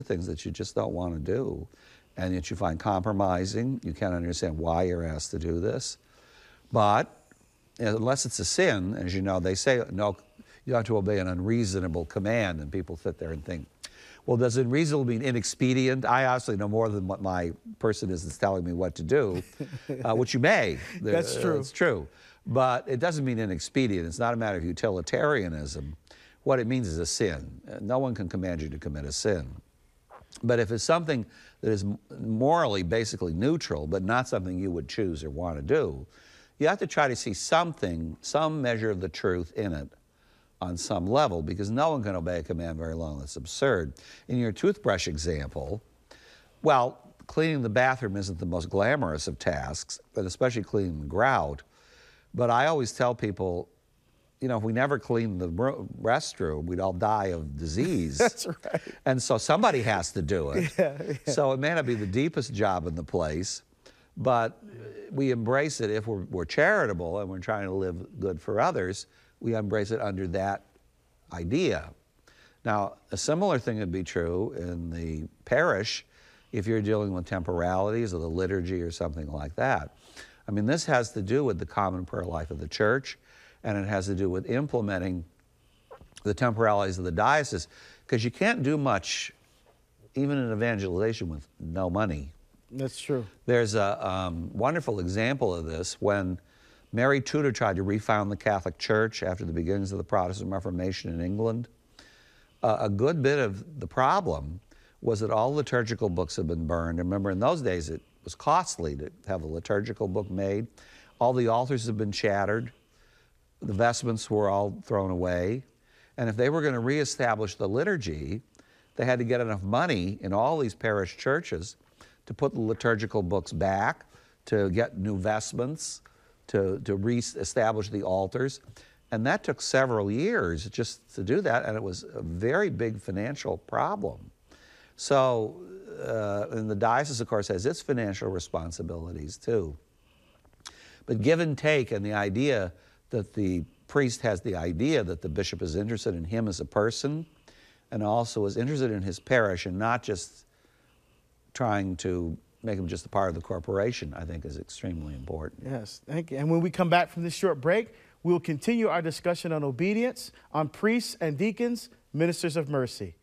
things that you just don't want to do and that you find compromising. You can't understand why you're asked to do this. But unless it's a sin, as you know, they say, no, you have to obey an unreasonable command, and people sit there and think, well, does unreasonable mean inexpedient? I obviously know more than what my person is that's telling me what to do, which you may. That's true. It's true. But it doesn't mean inexpedient. It's not a matter of utilitarianism. What it means is a sin. No one can command you to commit a sin. But if it's something that is morally basically neutral, but not something you would choose or want to do, you have to try to see something, some measure of the truth in it on some level, because no one can obey a command very long. That's absurd. In your toothbrush example, well, cleaning the bathroom isn't the most glamorous of tasks, but especially cleaning the grout. But I always tell people, you know, if we never cleaned the restroom, we'd all die of disease. That's right. And so somebody has to do it. Yeah. So it may not be the deepest job in the place, but we embrace it if we're charitable and we're trying to live good for others. We embrace it under that idea. Now, a similar thing would be true in the parish if you're dealing with temporalities or the liturgy or something like that. I mean, this has to do with the common prayer life of the church, and it has to do with implementing the temporalities of the diocese, because you can't do much, even in evangelization, with no money. That's true. There's a wonderful example of this when Mary Tudor tried to refound the Catholic Church after the beginnings of the Protestant Reformation in England. A good bit of the problem was that all liturgical books had been burned. Remember, in those days, it was costly to have a liturgical book made. All the altars had been shattered. The vestments were all thrown away. And if they were going to reestablish the liturgy, they had to get enough money in all these parish churches to put the liturgical books back, to get new vestments, to re-establish the altars. And that took several years just to do that, and it was a very big financial problem. So, and the diocese, of course, has its financial responsibilities too. But give and take, and the idea that the priest has the idea that the bishop is interested in him as a person, and also is interested in his parish, and not just trying to make him just a part of the corporation, I think is extremely important. Yes, thank you. And when we come back from this short break, we'll continue our discussion on obedience, on priests and deacons, ministers of mercy.